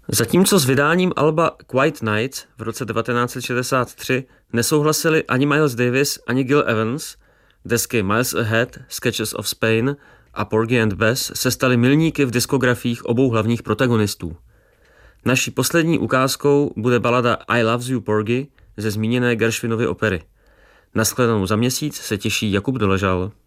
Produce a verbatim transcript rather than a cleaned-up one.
Zatímco s vydáním alba Quiet Nights v roce devatenáct set šedesát tři nesouhlasili ani Miles Davis, ani Gil Evans, desky Miles Ahead, Sketches of Spain a Porgy and Bess se staly milníky v diskografiích obou hlavních protagonistů. Naší poslední ukázkou bude balada I Loves You Porgy ze zmíněné Gershwinovy opery. Nashledanou za měsíc se těší Jakub Doležal.